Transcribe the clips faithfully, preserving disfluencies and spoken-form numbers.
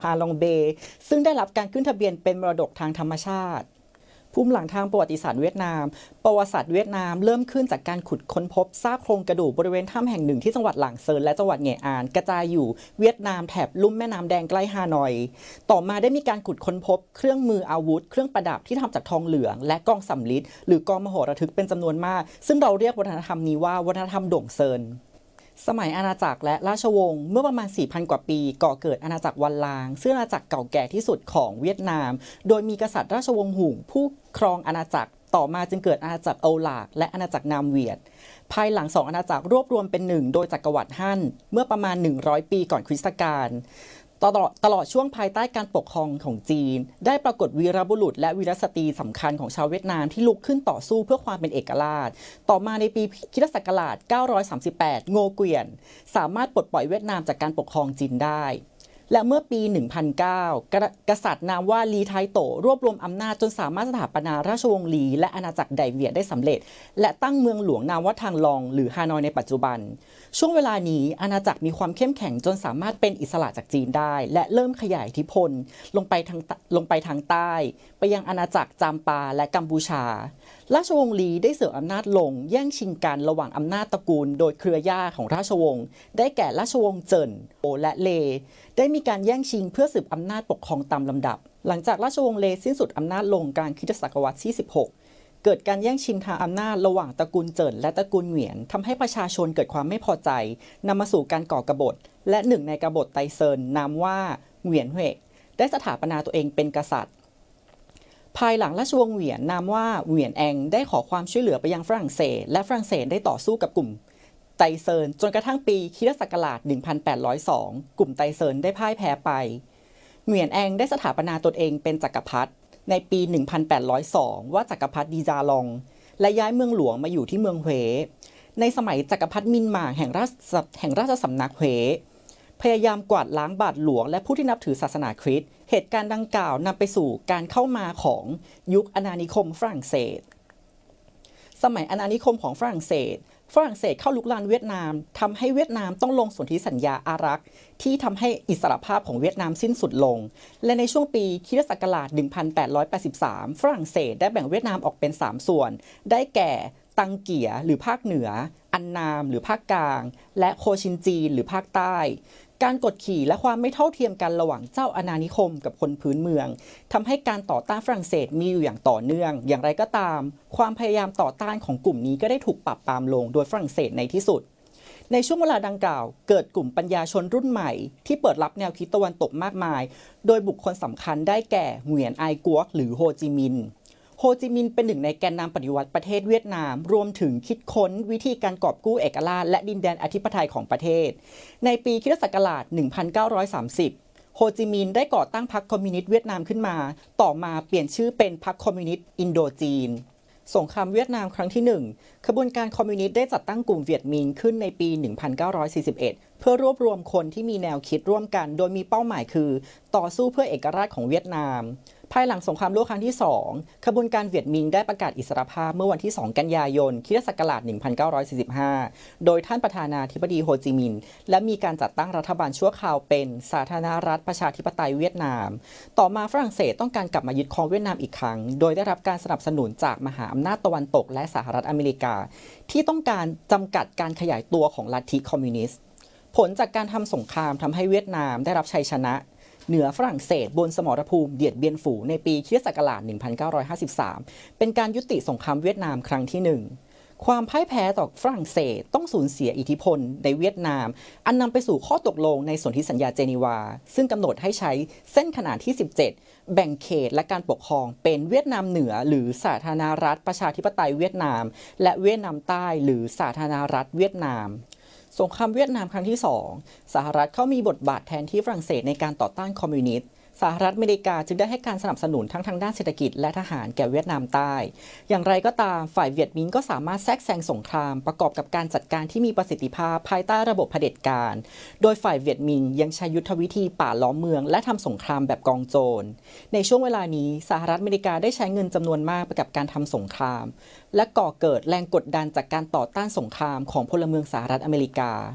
ฮาลองเบย์ซึ่งได้รับการขึ้นทะเบียนเป็นมรดกทางธรรมชาติภูมิหลังทางประวัติศาสตร์เวียดนามประวัติศาสตร์เวียดนามเริ่มขึ้นจากการขุดค้นพบซากโครงกระดูกบริเวณถ้ำแห่งหนึ่งที่จังหวัดหลางเซินและจังหวัดเหงี่ยอานกระจายอยู่เวียดนามแถบลุ่มแม่น้ำแดงใกล้ฮานอยต่อมาได้มีการขุดค้นพบเครื่องมืออาวุธเครื่องประดับที่ทำจากทองเหลืองและกองสำริดหรือกองมโหระทึกเป็นจำนวนมากซึ่งเราเรียกวัฒนธรรมนี้ว่าวัฒนธรรมโด่งเซินสมัยอาณาจักรและราชวงศ์เมื่อประมาณ สี่พัน กว่าปีก่อเกิดอาณาจักรวันลางซึ่งอาณาจักรเก่าแก่ที่สุดของเวียดนามโดยมีกษัตริย์ราชวงศ์หุ่งผู้ครองอาณาจักรต่อมาจึงเกิดอาณาจักรโอหลากและอาณาจักรนามเวียดภายหลังสองอาณาจักรรวบรวมเป็นหนึ่งโดยจักรวรรดิฮั่นเมื่อประมาณหนึ่งร้อยปีก่อนคริสตกาลตลอดตลอดช่วงภายใต้การปกครองของจีนได้ปรากฏวีรบุรุษและวีรสตรีสำคัญของชาวเวียดนามที่ลุกขึ้นต่อสู้เพื่อความเป็นเอกราชต่อมาในปีคริสตศักราชเก้าร้อยสามสิบแปดโงเกวียนสามารถปลดปล่อยเวียดนามจากการปกครองจีนได้และเมื่อปี หนึ่งพันเก้า กษัตริย์นามว่าลีไทโตรวบรวมอำนาจจนสามารถสถาปนาราชวงศ์ลีและอาณาจักรไดเวียดได้สำเร็จและตั้งเมืองหลวงนามว่าทางลองหรือฮานอยในปัจจุบันช่วงเวลานี้อาณาจักรมีความเข้มแข็งจนสามารถเป็นอิสระจากจีนได้และเริ่มขยายอิทธิพลลงไปทางลงไปทางใต้ไปยังอาณาจักรจามปาและกัมพูชาราชวงศ์ลีได้เสริมอำนาจลงแย่งชิงกันระหว่างอำนาจตระกูลโดยเครือญาติของราชวงศ์ได้แก่ราชวงศ์เจินโอและเลได้มีการแย่งชิงเพื่อสืบอำนาจปกครองตามลำดับหลังจากราชวงศ์เลสิ้นสุดอำนาจลงกลางคริสตศตวรรษที่สิบหกเกิดการแย่งชิงทางอำนาจระหว่างตระกูลเจินและตระกูลเหวียนทำให้ประชาชนเกิดความไม่พอใจนำมาสู่การก่อกบฏและหนึ่งในกบฏไตเซินนามว่าเหวียนเฮกได้สถาปนาตัวเองเป็นกษัตริย์ภายหลังราชวงศ์เหวียนนามว่าเหวียนแองได้ขอความช่วยเหลือไปยังฝรั่งเศสและฝรั่งเศสได้ต่อสู้กับกลุ่มไตเซินจนกระทั่งปีคริสตศักราช หนึ่งพันแปดร้อยสอง กลุ่มไตเซินได้พ่ายแพ้ไปเหวียนแองได้สถาปนาตนเองเป็นจักรพรรดิในปี หนึ่งพันแปดร้อยสอง ว่าจักรพรรดิดีจาลองและย้ายเมืองหลวงมาอยู่ที่เมืองเฮในสมัยจักรพรรดิมินหม่างแห่งราชแห่งราชสำนักเฮพยายามกวาดล้างบาทหลวงและผู้ที่นับถือศาสนาคริสต์เหตุการณ์ดังกล่าวนำไปสู่การเข้ามาของยุคอาณานิคมฝรั่งเศสสมัยอาณานิคมของฝรั่งเศสฝรั่งเศสเข้าลุกลานเวียดนามทำให้เวียดนามต้องลงสนธิสัญญาอารักษ์ที่ทำให้อิสรภาพของเวียดนามสิ้นสุดลงและในช่วงปีคริสตศักราช หนึ่งพันแปดร้อยแปดสิบสาม ฝรั่งเศสได้แบ่งเวียดนามออกเป็นสามส่วนได้แก่ตังเกียหรือภาคเหนืออันนามหรือภาคกลางและโคชินจีนหรือภาคใต้การกดขี่และความไม่เท่าเทียมกันระหว่างเจ้าอาณานิคมกับคนพื้นเมืองทำให้การต่อต้านฝรั่งเศสมีอยู่อย่างต่อเนื่องอย่างไรก็ตามความพยายามต่อต้านของกลุ่มนี้ก็ได้ถูกปราบปรามลงโดยฝรั่งเศสในที่สุดในช่วงเวลาดังกล่าวเกิดกลุ่มปัญญาชนรุ่นใหม่ที่เปิดรับแนวคิดตะวันตกมากมายโดยบุคคลสำคัญได้แก่เหวียนไอกัวหรือโฮจิมินห์โฮจิมินห์เป็นหนึ่งในแกนนำปฏิวัติประเทศเวียดนามรวมถึงคิดค้นวิธีการกอบกู้เอกราชและดินแดนอธิปไตยของประเทศในปีคริสตศักราช หนึ่งพันเก้าร้อยสามสิบ โฮจิมินห์ได้ก่อตั้งพรรคคอมมิวนิสต์เวียดนามขึ้นมาต่อมาเปลี่ยนชื่อเป็นพรรคคอมมิวนิสต์อินโดจีนสงครามเวียดนามครั้งที่หนึ่งขบวนการคอมมิวนิสต์ได้จัดตั้งกลุ่มเวียดมิงขึ้นในปี หนึ่งพันเก้าร้อยสี่สิบเอ็ด เพื่อรวบรวมคนที่มีแนวคิดร่วมกันโดยมีเป้าหมายคือต่อสู้เพื่อเอกราชของเวียดนามภายหลังสงครามโลกครั้งที่สองขบวนการเวียดมิงได้ประกาศอิสรภาพเมื่อวันที่สองกันยายนคริสตศักราช หนึ่งพันเก้าร้อยสี่สิบห้า โดยท่านประธานาธิบดีโฮจิมินห์และมีการจัดตั้งรัฐบาลชั่วคราวเป็นสาธารณรัฐประชาธิปไตยเวียดนามต่อมาฝรั่งเศสต้องการกลับมายึดครองเวียดนามอีกครั้งโดยได้รับการสนับสนุนจากมหาอำนาจตะวันตกและสหรัฐอเมริกาที่ต้องการจำกัดการขยายตัวของลัทธิคอมมิวนิสต์ผลจากการทำสงครามทำให้เวียดนามได้รับชัยชนะเหนือฝรั่งเศสบนสมรภูมิเดียดเบียนฝูในปีคริสตศักราช หนึ่งพันเก้าร้อยห้าสิบสาม เป็นการยุติสงครามเวียดนามครั้งที่หนึ่งความพ่ายแพ้ต่อฝรั่งเศสต้องสูญเสียอิทธิพลในเวียดนามอันนำไปสู่ข้อตกลงในสนธิสัญญาเจนีวาซึ่งกำหนดให้ใช้เส้นขนานที่สิบเจ็ดแบ่งเขตและการปกครองเป็นเวียดนามเหนือหรือสาธารณรัฐประชาธิปไตยเวียดนามและเวียดนามใต้หรือสาธารณรัฐเวียดนามสงครามเวียดนามครั้งที่สองสหรัฐเข้ามีบทบาทแทนที่ฝรั่งเศสในการต่อต้านคอมมิวนิสต์สหรัฐอเมริกาจึงได้ให้การสนับสนุนทั้งทางด้านเศรษฐกิจและทหารแก่เวียดนามใต้อย่างไรก็ตามฝ่ายเวียดมิงก็สามารถแทรกแซงสงครามประกอบกับการจัดการที่มีประสิทธิภาพภายใต้ระบบเผด็จการโดยฝ่ายเวียดมิงยังใช้ยุทธวิธีป่าล้อมเมืองและทำสงครามแบบกองโจรในช่วงเวลานี้สหรัฐอเมริกาได้ใช้เงินจำนวนมากไปกับการทำสงครามและก่อเกิดแรงกดดันจากการต่อต้านสงครามของพลเมืองสหรัฐอเมริกา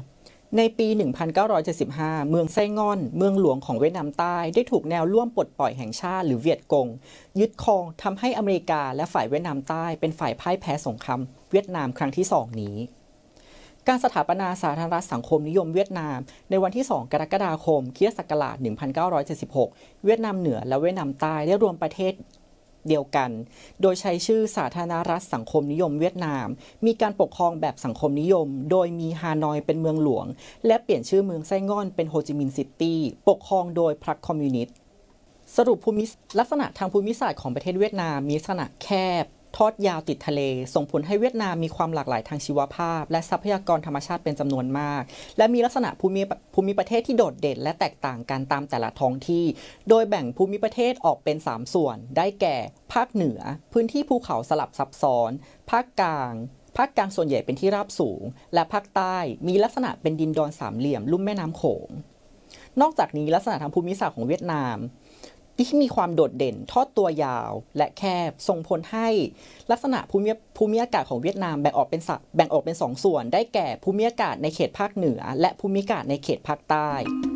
ในปี หนึ่งพันเก้าร้อยเจ็ดสิบห้า เมืองไส้ง่อนเมืองหลวงของเวียดนามใต้ได้ถูกแนวร่วมปลดปล่อยแห่งชาติหรือเวียดกงยึดครองทำให้อเมริกาและฝ่ายเวียดนามใต้เป็นฝ่ายพ่ายแพ้สงครามเวียดนามครั้งที่สองนี้การสถาปนาสาธารณรัฐสังคมนิยมเวียดนามในวันที่สองกรกฎาคมคริสตศักราช หนึ่งพันเก้าร้อยเจ็ดสิบหก เวียดนามเหนือและเวียดนามใต้ได้รวมประเทศเดียวกันโดยใช้ชื่อสาธารณรัฐสังคมนิยมเวียดนามมีการปกครองแบบสังคมนิยมโดยมีฮานอยเป็นเมืองหลวงและเปลี่ยนชื่อเมืองไส้ง่อนเป็นโฮจิมินห์ซิตี้ปกครองโดยพรรคคอมมิวนิสต์สรุปภูมิลักษณะทางภูมิศาสตร์ของประเทศเวียดนามมีลักษณะแคบทอดยาวติดทะเลส่งผลให้เวียดนามมีความหลากหลายทางชีวภาพและทรัพยากรธรรมชาติเป็นจำนวนมากและมีลักษณะภูมิภูมิประเทศที่โดดเด่นและแตกต่างกันตามแต่ละท้องที่โดยแบ่งภูมิประเทศออกเป็นสามส่วนได้แก่ภาคเหนือพื้นที่ภูเขาสลับซับซ้อนภาคกลางภาคกลางส่วนใหญ่เป็นที่ราบสูงและภาคใต้มีลักษณะเป็นดินดอนสามเหลี่ยมลุ่มแม่น้ำโขงนอกจากนี้ลักษณะทางภูมิศาสตร์ของเวียดนามที่มีความโดดเด่นทอดตัวยาวและแคบส่งผลให้ลักษณะภูมิภูมิอากาศของเวียดนามแบ่งออกเป็นแบ่งออกเป็นสองส่วนได้แก่ภูมิอากาศในเขตภาคเหนือและภูมิอากาศในเขตภาคใต้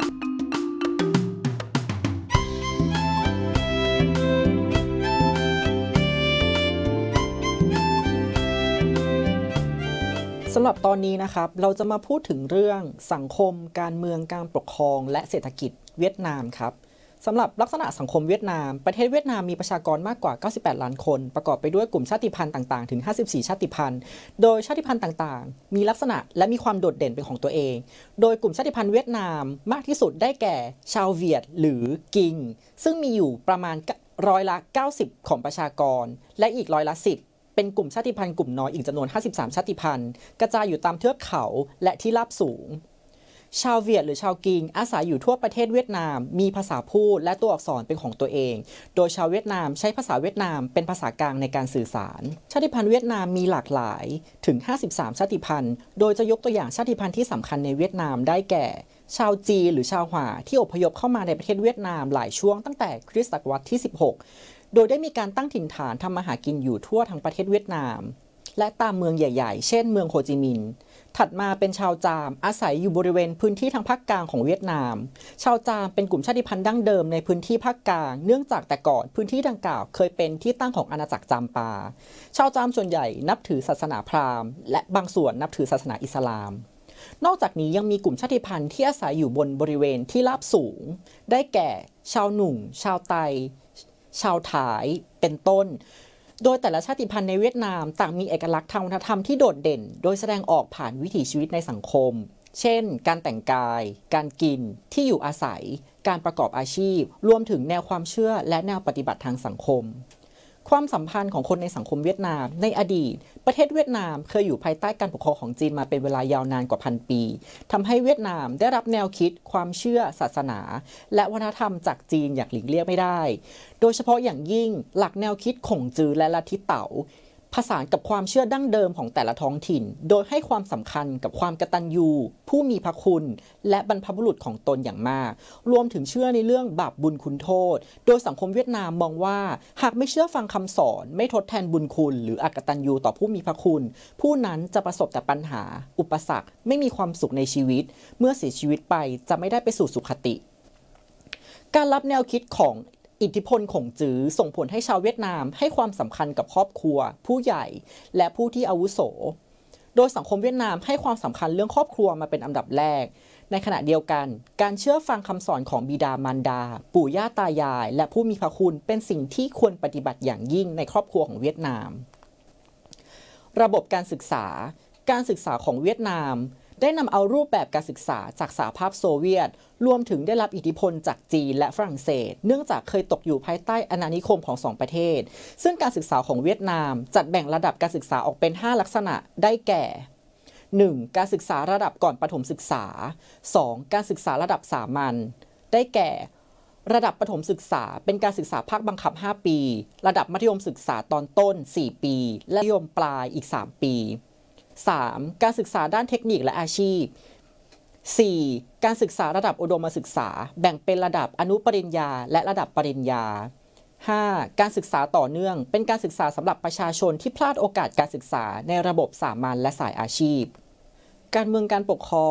สำหรับตอนนี้นะครับเราจะมาพูดถึงเรื่องสังคมการเมืองการปกครองและเศรษฐกิจเวียดนามครับสำหรับลักษณะสังคมเวียดนามประเทศเวียดนามมีประชากรมากกว่าเก้าสิบแปดล้านคนประกอบไปด้วยกลุ่มชาติพันธุ์ต่างๆถึงห้าสิบสี่ชาติพันธุ์โดยชาติพันธุ์ต่างๆมีลักษณะและมีความโดดเด่นเป็นของตัวเองโดยกลุ่มชาติพันธุ์เวียดนามมากที่สุดได้แก่ชาวเวียดหรือกิงซึ่งมีอยู่ประมาณร้อยละเก้าสิบของประชากรและอีกร้อยละสิบเป็นกลุ่มชาติพันธุ์กลุ่มน้อยอีกจำนวนห้าสิบสามชาติพันธุ์กระจายอยู่ตามเทือกเขาและที่ราบสูงชาวเวียดหรือชาวกิงอาศัยอยู่ทั่วประเทศเวียดนามมีภาษาพูดและตัวอักษรเป็นของตัวเองโดยชาวเวียดนามใช้ภาษาเวียดนามเป็นภาษากลางในการสื่อสารชาติพันธุ์เวียดนามมีหลากหลายถึงห้าสิบสามชาติพันธุ์โดยจะยกตัวอย่างชาติพันธุ์ที่สำคัญในเวียดนามได้แก่ชาวจีนหรือชาวหว่าที่อพยพเข้ามาในประเทศเวียดนามหลายช่วงตั้งแต่คริสตศตวรรษที่สิบหกโดยได้มีการตั้งถิ่นฐานทำมาหากินอยู่ทั่วทั้งประเทศเวียดนามและตามเมืองใหญ่ๆเช่นเมืองโฮจิมินห์ถัดมาเป็นชาวจามอาศัยอยู่บริเวณพื้นที่ทางภาคกลางของเวียดนามชาวจามเป็นกลุ่มชาติพันธุ์ดั้งเดิมในพื้นที่ภาคกลางเนื่องจากแต่ก่อนพื้นที่ดังกล่าวเคยเป็นที่ตั้งของอาณาจักรจามปาชาวจามส่วนใหญ่นับถือศาสนาพราหมณ์และบางส่วนนับถือศาสนาอิสลามนอกจากนี้ยังมีกลุ่มชาติพันธุ์ที่อาศัยอยู่บนบริเวณที่ราบสูงได้แก่ชาวหนุ่งชาวไตชาวถายเป็นต้นโดยแต่ละชาติพันธุ์ในเวียดนามต่างมีเอกลักษณ์ทางวัฒนธรรมที่โดดเด่นโดยแสดงออกผ่านวิถีชีวิตในสังคมเช่นการแต่งกายการกินที่อยู่อาศัยการประกอบอาชีพรวมถึงแนวความเชื่อและแนวปฏิบัติทางสังคมความสัมพันธ์ของคนในสังคมเวียดนามในอดีตประเทศเวียดนามเคยอยู่ภายใต้การปกครองของจีนมาเป็นเวลายาวนานกว่าพันปีทำให้เวียดนามได้รับแนวคิดความเชื่อศาสนาและวัฒนธรรมจากจีนอย่างหลีกเลี่ยงไม่ได้โดยเฉพาะอย่างยิ่งหลักแนวคิดข่งจือและลัทธิเต๋าผสานกับความเชื่อดั้งเดิมของแต่ละท้องถิ่นโดยให้ความสำคัญกับความกตัญญูผู้มีพระคุณและบรรพบุรุษของตนอย่างมากรวมถึงเชื่อในเรื่องบาปบุญคุณโทษโดยสังคมเวียดนามมองว่าหากไม่เชื่อฟังคำสอนไม่ทดแทนบุญคุณหรืออกตัญญูต่อผู้มีพระคุณผู้นั้นจะประสบแต่ปัญหาอุปสรรคไม่มีความสุขในชีวิตเมื่อเสียชีวิตไปจะไม่ได้ไปสู่สุคติการรับแนวคิดของอิทธิพลข่งจื้อส่งผลให้ชาวเวียดนามให้ความสำคัญกับครอบครัวผู้ใหญ่และผู้ที่อาวุโสโดยสังคมเวียดนามให้ความสำคัญเรื่องครอบครัวมาเป็นอันดับแรกในขณะเดียวกันการเชื่อฟังคำสอนของบิดามารดาปู่ย่าตายายและผู้มีพระคุณเป็นสิ่งที่ควรปฏิบัติอย่างยิ่งในครอบครัวของเวียดนามระบบการศึกษาการศึกษาของเวียดนามได้นำเอารูปแบบการศึกษาจากสหภาพโซเวียตรวมถึงได้รับอิทธิพลจากจีนและฝรั่งเศสเนื่องจากเคยตกอยู่ภายใต้อาณานิคมของสองประเทศซึ่งการศึกษาของเวียดนามจัดแบ่งระดับการศึกษาออกเป็นห้าลักษณะได้แก่ หนึ่ง. การศึกษาระดับก่อนประถมศึกษา สอง. การศึกษาระดับสามัญได้แก่ระดับประถมศึกษาเป็นการศึกษาภาคบังคับห้าปีระดับมัธยมศึกษาตอนต้นสี่ปีและมัธยมปลายอีกสามปีสาม. การศึกษาด้านเทคนิคและอาชีพ สี่. การศึกษาระดับอุดมศึกษาแบ่งเป็นระดับอนุปริญญาและระดับปริญญา ห้า. การศึกษาต่อเนื่องเป็นการศึกษาสำหรับประชาชนที่พลาดโอกาสการศึกษาในระบบสามัญและสายอาชีพการเมืองการปกครอง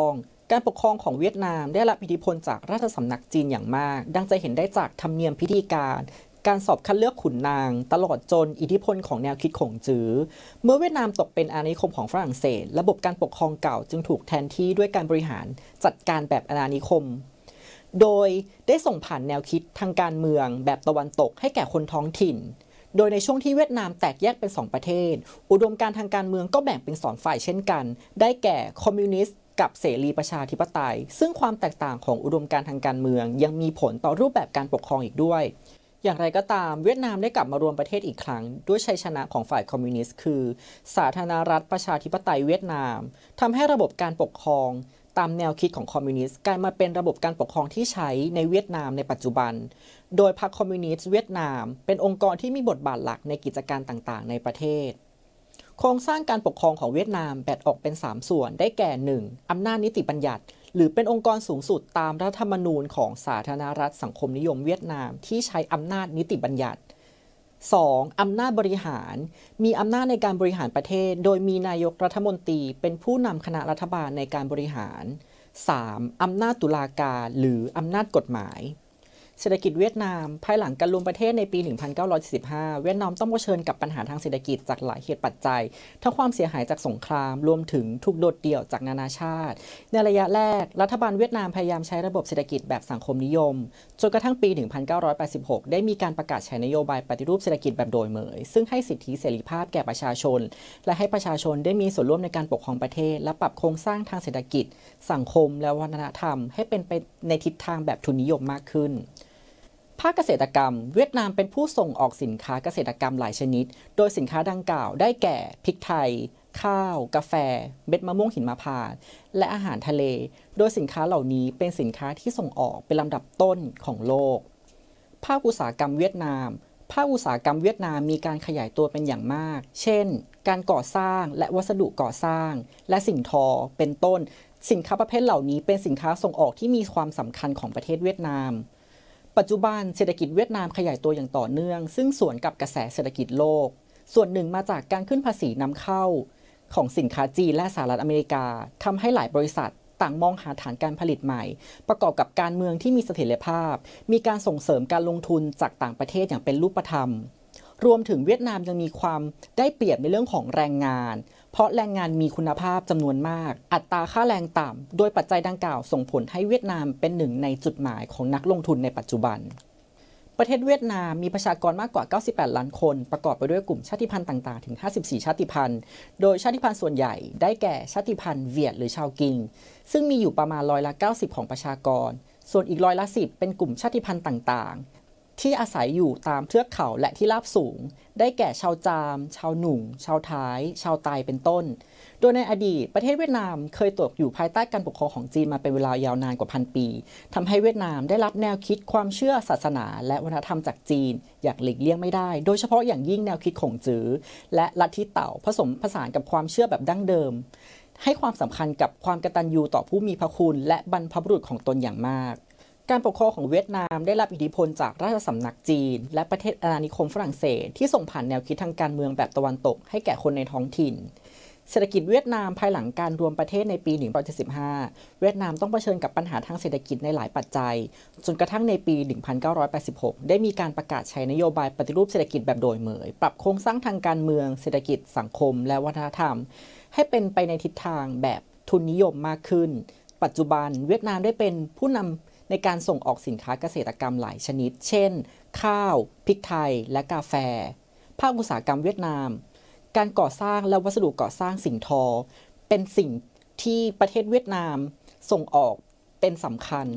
การปกครองของเวียดนามได้รับอิทธิพลจากราชสำนักจีนอย่างมากดังจะเห็นได้จากธรรมเนียมพิธีการการสอบคัดเลือกขุนนางตลอดจนอิทธิพลของแนวคิดขงจื้อเมื่อเวียดนามตกเป็นอาณานิคมของฝรั่งเศสระบบการปกครองเก่าจึงถูกแทนที่ด้วยการบริหารจัดการแบบอาณานิคมโดยได้ส่งผ่านแนวคิดทางการเมืองแบบตะวันตกให้แก่คนท้องถิ่นโดยในช่วงที่เวียดนามแตกแยกเป็นสองประเทศอุดมการณ์ทางการเมืองก็แบ่งเป็นสองฝ่ายเช่นกันได้แก่คอมมิวนิสต์กับเสรีประชาธิปไตยซึ่งความแตกต่างของอุดมการณ์ทางการเมืองยังมีผลต่อรูปแบบการปกครองอีกด้วยอย่างไรก็ตามเวียดนามได้กลับมารวมประเทศอีกครั้งด้วยชัยชนะของฝ่ายคอมมิวนิสต์คือสาธารณรัฐประชาธิปไตยเวียดนามทำให้ระบบการปกครองตามแนวคิดของคอมมิวนิสต์กลายมาเป็นระบบการปกครองที่ใช้ในเวียดนามในปัจจุบันโดยพรรคคอมมิวนิสต์เวียดนามเป็นองค์กรที่มีบทบาทหลักในกิจการต่างๆในประเทศโครงสร้างการปกครองของเวียดนามแบ่งออกเป็นสามส่วนได้แก่ หนึ่ง อำนาจนิติบัญญัติหรือเป็นองค์กรสูงสุดตามรัฐธรรมนูญของสาธารณรัฐสังคมนิยมเวียดนามที่ใช้อำนาจนิติบัญญัติ สอง อำนาจบริหารมีอำนาจในการบริหารประเทศโดยมีนายกรัฐมนตรีเป็นผู้นำคณะรัฐบาลในการบริหาร สาม อำนาจตุลาการหรืออำนาจกฎหมายเศรษฐกิจเวียดนามภายหลังการรวมประเทศในปี หนึ่งพันเก้าร้อยสี่สิบห้า เวียดนามต้องเผชิญกับปัญหาทางเศรษฐกิจจากหลายเหตุปัจจัยทั้งความเสียหายจากสงครามรวมถึงถูกโดดเดี่ยวจากนานาชาติในระยะแรกรัฐบาลเวียดนามพยายามใช้ระบบเศรษฐกิจแบบสังคมนิยมจนกระทั่งปี หนึ่งพันเก้าร้อยแปดสิบหก ได้มีการประกาศใช้นโยบายปฏิรูปเศรษฐกิจแบบโดยเหมยซึ่งให้สิทธิเสรีภาพแก่ประชาชนและให้ประชาชนได้มีส่วนร่วมในการปกครองประเทศและปรับโครงสร้างทางเศรษฐกิจสังคมและวัฒนธรรมให้เป็นไปในทิศทางแบบทุนนิยมมากขึ้นภาคเกษตรกรรมเวียดนามเป็นผู้ส่งออกสินค้าเกษตรกรรมหลายชนิดโดยสินค้าดังกล่าวได้แก่พริกไทยข้าวกาแฟเม็ดมะม่วงหิมพานต์และอาหารทะเลโดยสินค้าเหล่านี้เป็นสินค้าที่ส่งออกเป็นลำดับต้นของโลกภาคอุตสาหกรรมเวียดนามภาคอุตสาหกรรมเวียดนามมีการขยายตัวเป็นอย่างมากเช่นการก่อสร้างและวัสดุก่อสร้างและสิ่งทอเป็นต้นสินค้าประเภทเหล่านี้เป็นสินค้าส่งออกที่มีความสำคัญของประเทศเวียดนามปัจจุบันเศรษฐกิจเวียดนามขยายตัวอย่างต่อเนื่องซึ่งสวนกับกระแสเศรษฐกิจโลกส่วนหนึ่งมาจากการขึ้นภาษีนำเข้าของสินค้าจีนและสหรัฐอเมริกาทำให้หลายบริษัทต่างมองหาฐานการผลิตใหม่ประกอบกับการเมืองที่มีเสถียรภาพมีการส่งเสริมการลงทุนจากต่างประเทศอย่างเป็นรูปธรรมรวมถึงเวียดนามยังมีความได้เปรียบในเรื่องของแรงงานเพราะแรงงานมีคุณภาพจำนวนมากอัตราค่าแรงต่ำโดยปัจจัยดังกล่าวส่งผลให้เวียดนามเป็นหนึ่งในจุดหมายของนักลงทุนในปัจจุบันประเทศเวียดนามมีประชากรมากกว่าเก้าสิบแปดล้านคนประกอบไปด้วยกลุ่มชาติพันธุ์ต่างๆถึงห้าสิบสี่ชาติพันธุ์โดยชาติพันธุ์ส่วนใหญ่ได้แก่ชาติพันธุ์เวียดหรือชาวกิงซึ่งมีอยู่ประมาณร้อยละเก้าสิบของประชากรส่วนอีกร้อยละสิบเป็นกลุ่มชาติพันธุ์ต่างๆที่อาศัยอยู่ตามเทือกเขาและที่ราบสูงได้แก่ชาวจามชาวหนุ่งชาวท้ายชาวไตเป็นต้นโดยในอดีตประเทศเวียดนามเคยตกอยู่ภายใต้การปกครองของจีนมาเป็นเวลายาวนานกว่าพันปีทำให้เวียดนามได้รับแนวคิดความเชื่อศาสนาและวัฒนธรรมจากจีนอย่างหลีกเลี่ยงไม่ได้โดยเฉพาะอย่างยิ่งแนวคิดขงจื้อและลัทธิเต่าผสมผสานกับความเชื่อแบบดั้งเดิมให้ความสำคัญกับความกตัญญูต่อผู้มีพระคุณและบรรพบุรุษของตนอย่างมากการปกครองของเวียดนามได้รับอิทธิพลจากราชสำนักจีนและประเทศอาณานิคมฝรั่งเศสที่ส่งผ่านแนวคิดทางการเมืองแบบตะวันตกให้แก่คนในท้องถิ่นเศรษฐกิจเวียดนามภายหลังการรวมประเทศในปี หนึ่งพันเก้าร้อยเจ็ดสิบห้า เวียดนามต้องเผชิญกับปัญหาทางเศรษฐกิจในหลายปัจจัยจนกระทั่งในปี หนึ่งพันเก้าร้อยแปดสิบหก ได้มีการประกาศใช้นโยบายปฏิรูปเศรษฐกิจแบบโดยเหมยปรับโครงสร้างทางการเมืองเศรษฐกิจสังคมและวัฒนธรรมให้เป็นไปในทิศทางแบบทุนนิยมมากขึ้นปัจจุบันเวียดนามได้เป็นผู้นำในการส่งออกสินค้าเกษตรกรรมหลายชนิดเช่นข้าวพริกไทยและกาแฟภาคอุตสาหกรรมเวียดนามการก่อสร้างและวัสดุก่อสร้างสิ่งทอเป็นสิ่งที่ประเทศเวียดนามส่งออกเป็นสำคัญ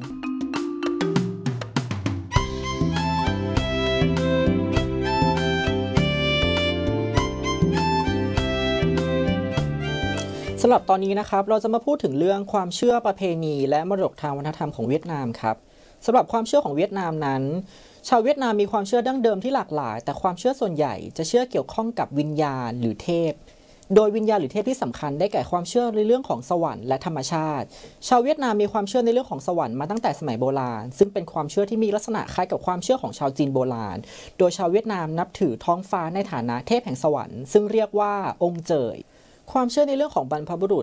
สำหรับตอนนี้นะครับเราจะมาพูดถึงเรื่องความเชื่อประเพณีและมรดกทางวัฒนธรรมของเวียดนามครับสำหรับความเชื่อของเวียดนามนั้นชาวเวียดนามมีความเชื่อดั้งเดิมที่หลากหลายแต่ความเชื่อส่วนใหญ่จะเชื่อเกี่ยวข้องกับวิญญาณหรือเทพโดยวิญญาณหรือเทพที่สำคัญได้แก่ความเชื่อในเรื่องของสวรรค์และธรรมชาติชาวเวียดนามมีความเชื่อในเรื่องของสวรรค์มาตั้งแต่สมัยโบราณซึ่งเป็นความเชื่อที่มีลักษณะคล้ายกับความเชื่อของชาวจีนโบราณโดยชาวเวียดนามนับถือท้องฟ้าในฐานะเทพแห่งสวรรค์ซึ่งเรียกว่าองค์เจยความเชื่อในเรื่องของบรรพบุรุษ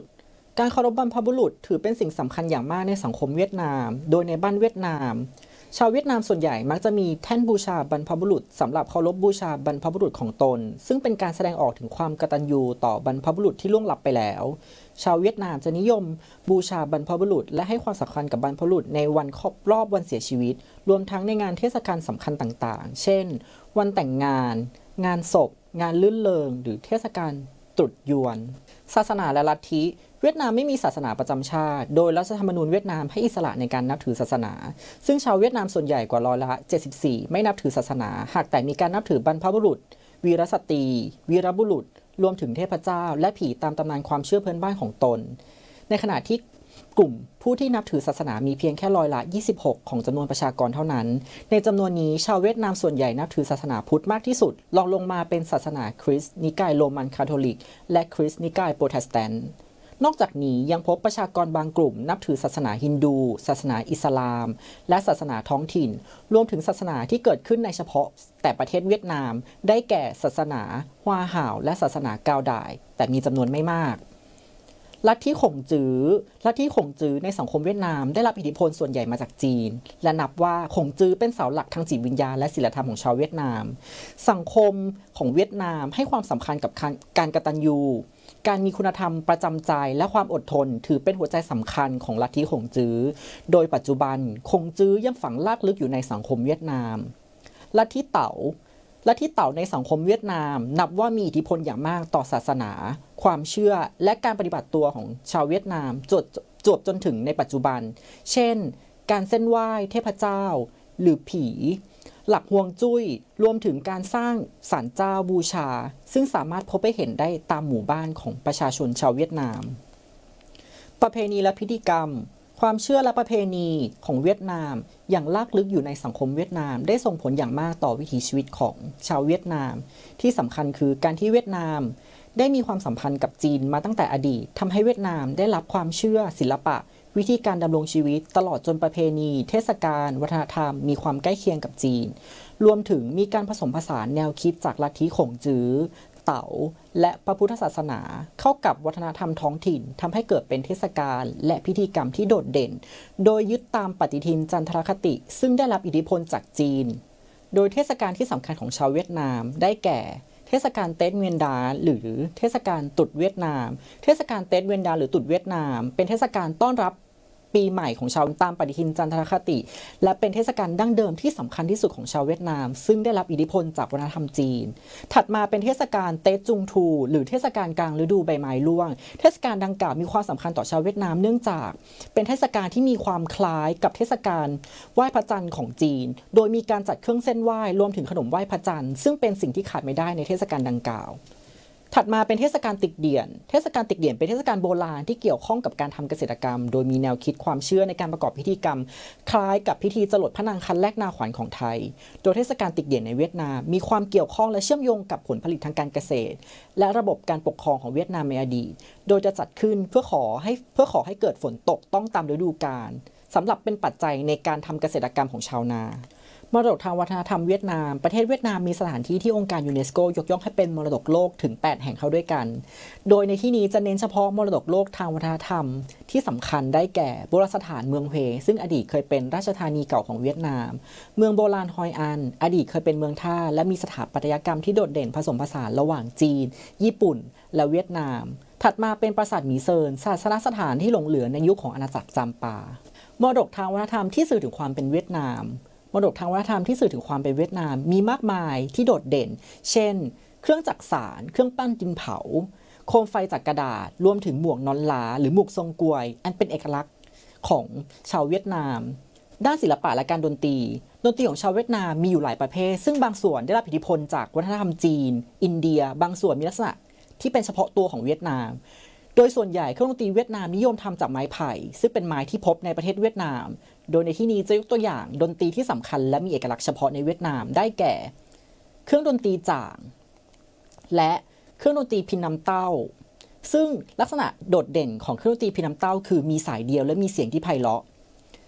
การเคารพบรรพบุรุษถือเป็นสิ่งสำคัญอย่างมากในสังคมเวียดนาม โดยในบ้านเวียดนาม ชาวเวียดนามส่วนใหญ่มักจะมีแท่นบูชาบรรพบุรุษสำหรับเคารพบูชาบรรพบุรุษของตน ซึ่งเป็นการแสดงออกถึงความกตัญญูต่อบรรพบุรุษที่ล่วงลับไปแล้ว ชาวเวียดนามจะนิยมบูชาบรรพบุรุษและให้ความสำคัญกับบรรพบุรุษในวันครบรอบวันเสียชีวิต รวมทั้งในงานเทศกาลสำคัญต่างๆ เช่น วันแต่งงาน งานศพ งานลื่นเริงหรือเทศกาลตรุษยวน ศาสนาและลัทธิเวียดนามไม่มีศาสนาประจำชาติ โดยรัฐธรรมนูญเวียดนามให้อิสระในการนับถือศาสนา ซึ่งชาวเวียดนามส่วนใหญ่กว่าร้อยละ เจ็ดสิบสี่ ไม่นับถือศาสนา หากแต่มีการนับถือบรรพบุรุษ วีรสตรี วีรบุรุษ รวมถึงเทพเจ้า และผีตามตำนานความเชื่อพื้นบ้านของตน ในขณะที่กลุ่มผู้ที่นับถือศาสนามีเพียงแค่ร้อยละ ยี่สิบหก ของจำนวนประชากรเท่านั้น ในจำนวนนี้ชาวเวียดนามส่วนใหญ่นับถือศาสนาพุทธมากที่สุดรองลงมาเป็นศาสนาคริสต์นิกายโรมันคาทอลิกและคริสต์นิกายโปรเตสแตนต์นอกจากนี้ยังพบประชากรบางกลุ่มนับถือศาสนาฮินดู ศาสนาอิสลามและศาสนาท้องถิ่นรวมถึงศาสนาที่เกิดขึ้นในเฉพาะแต่ประเทศเวียดนามได้แก่ศาสนาฮวาห่าวและศาสนากาวด่ายแต่มีจำนวนไม่มากลัทธิข่งจื้อลัทธิข่งจื้อในสังคมเวียดนามได้รับอิทธิพลส่วนใหญ่มาจากจีนและนับว่าข่งจื้อเป็นเสาหลักทางจิตวิญญาณและศีลธรรมของชาวเวียดนามสังคมของเวียดนามให้ความสำคัญกับการกตัญญูการมีคุณธรรมประจำใจและความอดทนถือเป็นหัวใจสำคัญของลัทธิข่งจื้อโดยปัจจุบันข่งจื้อยังฝังรากลึกอยู่ในสังคมเวียดนามลัทธิเต๋าลัทธิเต๋าในสังคมเวียดนามนับว่ามีอิทธิพลอย่างมากต่อศาสนาความเชื่อและการปฏิบัติตัวของชาวเวียดนามจวบจวบจนถึงในปัจจุบันเช่นการเส้นไหว้เทพเจ้าหรือผีหลักฮวงจุ้ยรวมถึงการสร้างศาลเจ้าบูชาซึ่งสามารถพบไปเห็นได้ตามหมู่บ้านของประชาชนชาวเวียดนามประเพณีและพิธีกรรมความเชื่อและประเพณีของเวียดนามอย่างลากลึกอยู่ในสังคมเวียดนามได้ส่งผลอย่างมากต่อวิถีชีวิตของชาวเวียดนามที่สำคัญคือการที่เวียดนามได้มีความสัมพันธ์กับจีนมาตั้งแต่อดีตทำให้เวียดนามได้รับความเชื่อศิลปะวิธีการดำรงชีวิตตลอดจนประเพณีเทศกาลวัฒนธรรมมีความใกล้เคียงกับจีนรวมถึงมีการผสมผสานแนวคิดจากลัทธิข่งจื้อเต๋าและพระพุทธศาสนาเข้ากับวัฒนธรรมท้องถิ่นทำให้เกิดเป็นเทศกาลและพิธีกรรมที่โดดเด่นโดยยึดตามปฏิทินจันทรคติซึ่งได้รับอิทธิพลจากจีนโดยเทศกาลที่สำคัญของชาวเวียดนามได้แก่เทศกาลเต็ดเวียนดาหรือเทศกาลตรุษเวียดนามเทศกาลเต็ดเวียนดาหรือตรุษเวียดนามเป็นเทศกาลต้อนรับปีใหม่ของชาวตามปฏิทินจันทรคติและเป็นเทศกาลดั้งเดิมที่สำคัญที่สุดของชาวเวียดนามซึ่งได้รับอิทธิพลจากวัฒนธรรมจีนถัดมาเป็นเทศกาลเต็ดจุงทูหรือเทศกาลกลางฤดูใบไม้ร่วงเทศกาลดังกล่าวมีความสำคัญต่อชาวเวียดนามเนื่องจากเป็นเทศกาลที่มีความคล้ายกับเทศกาลไหว้พระจันทร์ของจีนโดยมีการจัดเครื่องเส้นไหว้รวมถึงขนมไหว้พระจันทร์ซึ่งเป็นสิ่งที่ขาดไม่ได้ในเทศกาลดังกล่าวถัดมาเป็นเทศกาลติกเดียนเทศกาลติกเดียนเป็นเทศกาลโบราณที่เกี่ยวข้องกับการทำเกษตรกรรมโดยมีแนวคิดความเชื่อในการประกอบพิธีกรรมคล้ายกับพิธีจรดพระนางคันแรกนาขวัญของไทยโดยเทศกาลติกเดียนในเวียดนามมีความเกี่ยวข้องและเชื่อมโยงกับผลผลิตทางการเกษตรและระบบการปกครองของเวียดนามในอดีตโดยจะจัดขึ้นเพื่อขอให้เพื่อขอให้เกิดฝนตกต้องตามฤดูกาลสำหรับเป็นปัจจัยในการทำเกษตรกรรมของชาวนามรดกทางวัฒนธรรมเวียดนามประเทศเวียดนามมีสถานที่ที่องค์การยูเนสโกยกย่องให้เป็นมรดกโลกถึงแปดแห่งเข้าด้วยกันโดยในที่นี้จะเน้นเฉพาะมรดกโลกทางวัฒนธรรมที่สำคัญได้แก่โบราณสถานเมืองเฮซึ่งอดีตเคยเป็นราชธานีเก่าของเวียดนามเมืองโบราณฮอยอันอดีตเคยเป็นเมืองท่าและมีสถาปัตยกรรมที่โดดเด่นผสมผสานระหว่างจีนญี่ปุ่นและเวียดนามถัดมาเป็นปราสาทหมีเซินศาสนสถานที่หลงเหลือในยุคของอาณาจักรจำปามรดกทางวัฒนธรรมที่สื่อถึงความเป็นเวียดนามมรดกทางวัฒนธรรมที่สื่อถึงความเป็นเวียดนามมีมากมายที่โดดเด่นเช่นเครื่องจักสานเครื่องปั้นดินเผาโคมไฟจากกระดาษรวมถึงหมวกนอนลาหรือหมวกทรงกวยอันเป็นเอกลักษณ์ของชาวเวียดนามด้านศิลปะและการดนตรีดนตรีของชาวเวียดนามมีอยู่หลายประเภทซึ่งบางส่วนได้รับอิทธิพลจากวัฒนธรรมจีนอินเดียบางส่วนมีลักษณะที่เป็นเฉพาะตัวของเวียดนามโดยส่วนใหญ่เครื่องดนตรีเวียดนามนิยมทำจากไม้ไผ่ซึ่งเป็นไม้ที่พบในประเทศเวียดนามโดยในที่นี้จะยกตัวอย่างดนตรีที่สำคัญและมีเอกลักษณ์เฉพาะในเวียดนามได้แก่เครื่องดนตรีจ่างและเครื่องดนตรีพินน้ำเต้าซึ่งลักษณะโดดเด่นของเครื่องดนตรีพินน้ำเต้าคือมีสายเดียวและมีเสียงที่ไพเราะ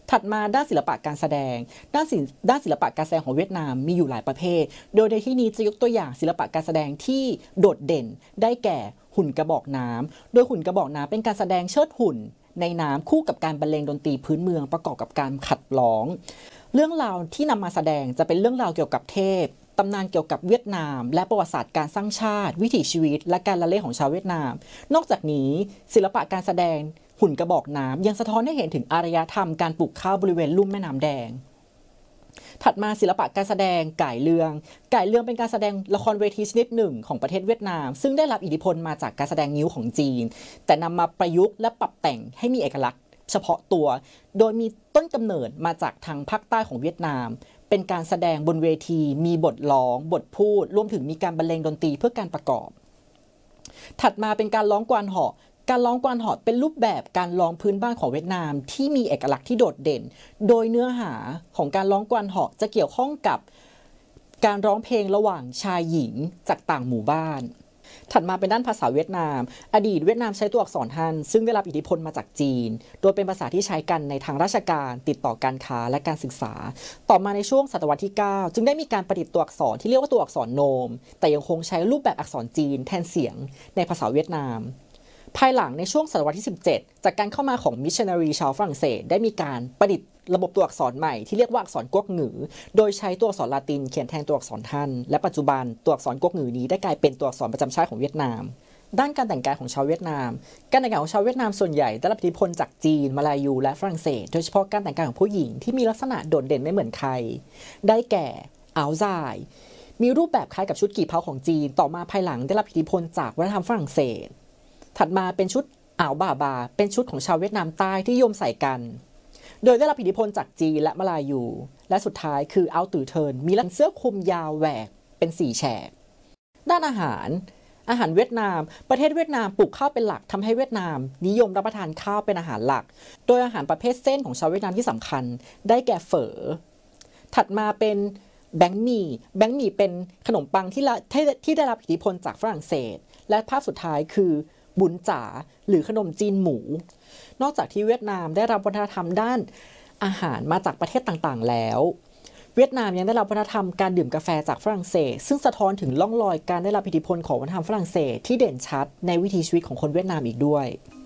ถัดมาด้านศิลปะการแสดงด้านศิลด้านศิลปะการแสดงของเวียดนามมีอยู่หลายประเภทโดยในที่นี้จะยกตัวอย่างศิลปะการแสดงที่โดดเด่นได้แก่หุ่นกระบอกน้ำโดยหุ่นกระบอกน้ำเป็นการแสดงเชิดหุ่นในน้ำคู่กับการบรรเลงดนตรีพื้นเมืองประกอบกับการขัดร้องเรื่องราวที่นำมาแสดงจะเป็นเรื่องราวเกี่ยวกับเทพตำนานเกี่ยวกับเวียดนามและประวัติศาสตร์การสร้างชาติวิถีชีวิตและการละเล่นของชาวเวียดนามนอกจากนี้ศิลปะการแสดงหุ่นกระบอกน้ำยังสะท้อนให้เห็นถึงอารยธรรมการปลูกข้าวบริเวณลุ่มแม่น้ำแดงถัดมาศิลปะการแสดงก่ายเรืองก่ายเรืองเป็นการแสดงละครเวทีชนิดหนึ่งของประเทศเวียดนามซึ่งได้รับอิทธิพลมาจากการแสดงงิ้วของจีนแต่นำมาประยุกต์และปรับแต่งให้มีเอกลักษณ์เฉพาะตัวโดยมีต้นกำเนิดมาจากทางภาคใต้ของเวียดนามเป็นการแสดงบนเวทีมีบทร้องบทพูดรวมถึงมีการบรรเลงดนตรีเพื่อการประกอบถัดมาเป็นการร้องกวานเหาะการร้องกวานเหาะเป็นรูปแบบการร้องพื้นบ้านของเวียดนามที่มีเอกลักษณ์ที่โดดเด่นโดยเนื้อหาของการร้องกวานเหาะจะเกี่ยวข้องกับการร้องเพลงระหว่างชายหญิงจากต่างหมู่บ้านถัดมาเป็นด้านภาษาเวียดนามอดีตเวียดนามใช้ตัวอักษรฮันซึ่งได้รับอิทธิพลมาจากจีนโดยเป็นภาษาที่ใช้กันในทางราชการติดต่อการค้าและการศึกษาต่อมาในช่วงศตวรรษที่เก้าจึงได้มีการประดิษฐ์ตัวอักษรที่เรียกว่าตัวอักษรโนมแต่ยังคงใช้รูปแบบอักษรจีนแทนเสียงในภาษาเวียดนามภายหลังในช่วงศตวรรษที่สิบเจ็ดจากการเข้ามาของมิชชันนารีชาวฝรั่งเศสได้มีการประดิษฐ์ระบบตัวอักษรใหม่ที่เรียกว่าอักษรก๊กหงือโดยใช้ตัวอักษรลาตินเขียนแทนตัวอักษรฮั่นและปัจจุบันตัวอักษรก๊กหงือนี้ได้กลายเป็นตัวอักษรประจำชาติของเวียดนามด้านการแต่งกายของชาวเวียดนามการแต่งกายของชาวเวียดนามส่วนใหญ่ได้รับอิทธิพลจากจีนมาลายูและฝรั่งเศสโดยเฉพาะการแต่งกายของผู้หญิงที่มีลักษณะโดดเด่นไม่เหมือนใครได้แก่อัลซายมีรูปแบบคล้ายกับชุดกี่เผาของจีนต่อมาภายหลังได้รับอิทธิพลจากวัฒนธรรมฝรั่งเศสถัดมาเป็นชุดอ่าวบ่าบาเป็นชุดของชาวเวียดนามใต้ที่นิยมใส่กันโดยได้รับอิทธิพลจากจีนและมาลายูและสุดท้ายคืออัลตือเทิร์นมีลักษณะเสื้อคลุมยาวแหวกเป็นสี่แฉกด้านอาหารอาหารเวียดนามประเทศเวียดนามปลูกข้าวเป็นหลักทำให้เวียดนามนิยมรับประทานข้าวเป็นอาหารหลักโดยอาหารประเภทเส้นของชาวเวียดนามที่สำคัญได้แก่เฝอถัดมาเป็นแบงค์หมี่แบงค์หมี่เป็นขนมปังที่ที่ได้รับอิทธิพลจากฝรั่งเศสและภาพสุดท้ายคือบุญจ๋าหรือขนมจีนหมูนอกจากที่เวียดนามได้รับวัฒนธรรมด้านอาหารมาจากประเทศต่างๆแล้วเวียดนามยังได้รับวัฒนธรรมการดื่มกาแฟจากฝรั่งเศสซึ่งสะท้อนถึงร่องรอยการได้รับอิทธิพลของวัฒนธรรมฝรั่งเศสที่เด่นชัดในวิถีชีวิตของคนเวียดนามอีกด้วย